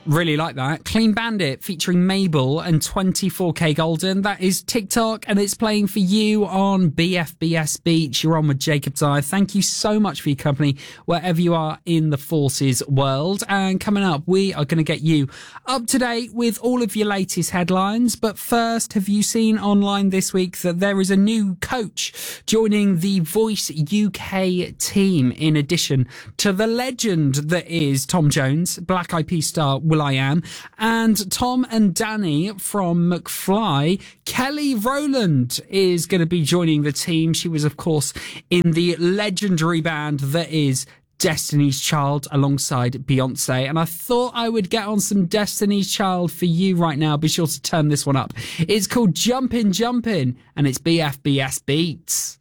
Really like that. Clean Bandit featuring Mabel and 24K Golden. That is TikTok, and it's playing for you on BFBS Beach. You're on with Jacob Dyer. Thank you so much for your company wherever you are in the Forces world. And coming up, we are going to get you up to date with all of your latest headlines. But first, have you seen online this week that there is a new coach joining the Voice UK team, in addition to the legend that is Tom Jones, Black Eyed Peas star will.i.am, and Tom and Danny from McFly. Kelly Rowland is going to be joining the team. She was, of course, in the legendary band that is Destiny's Child alongside Beyonce. And I thought I would get on some Destiny's Child for you right now. Be sure to turn this one up. It's called Jumpin' Jumpin', and it's BFBS Beats.